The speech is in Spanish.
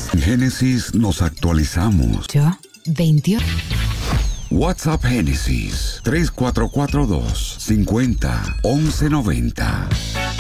En Génesis nos actualizamos. Yo, 21. WhatsApp Génesis 3442 50 1190.